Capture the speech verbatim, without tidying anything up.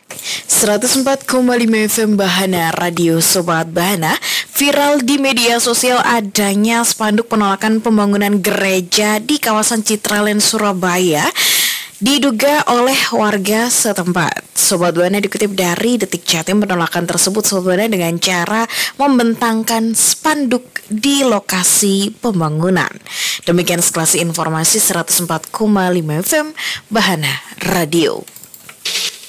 seratus empat koma lima F M Bahana Radio Sobat Bahana. Viral di media sosial adanya spanduk penolakan pembangunan gereja di kawasan Citraland, Surabaya, diduga oleh warga setempat. Sobat Bahana, dikutip dari Detik Jatim, penolakan tersebut Sobat Bahana dengan cara membentangkan spanduk di lokasi pembangunan. Demikian sekelas informasi seratus empat koma lima F M Bahana Radio.